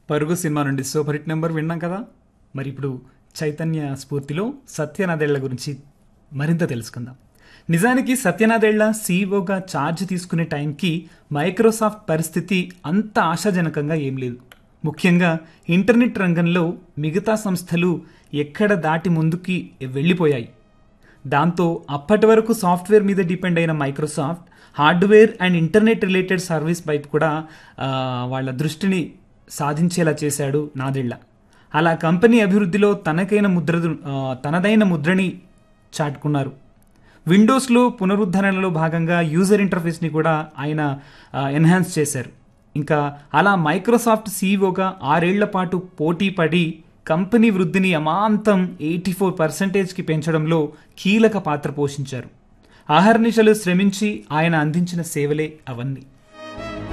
పరుగు సినిమా నుండి super hit number విన్నాం కదా. మరి ఇప్పుడు చైతన్య స్ఫూర్తిలో సత్యనాదేళ్ల గురించి మరింత తెలుసుకుందాం. నిజానికి సత్యనాదేళ్ల సీఈఓగా ఛార్జ్ తీసుకునే టైంకి మైక్రోసాఫ్ట్ పరిస్థితి అంత ఆశాజనకంగా ఏం లేదు. ముఖ్యంగా ఇంటర్నెట్ రంగంలో మిగతా సంస్థలు ఎక్కడ దాటి ముందుకి వెళ్ళిపోయాయి. దాంతో అప్పటి వరకు సాఫ్ట్వేర్ మీద డిపెండ్ అయిన Microsoft hardware and internet related service వైపు కూడా వాళ్ళ దృష్టిని సాధించేలా చేశాడు నాదెళ్ల. అలా కంపెనీ అభివృద్ధిలో తనదైన ముద్రని చాటుకున్నారు. విండోస్లో పునరుద్ధరణలో భాగంగా యూజర్ ఇంటర్ఫేస్ని కూడా ఆయన ఎన్హాన్స్ చేశారు. ఇంకా అలా మైక్రోసాఫ్ట్ సీఈఓగా 6 ఏళ్ల పాటు పోటీ పడి కంపెనీ వృద్ధిని అమాంతం 84% పెంచడంలో కీలక పాత్ర పోషించారు. అహర్నిశలు శ్రమించి ఆయన అందించిన సేవలే అవన్నీ.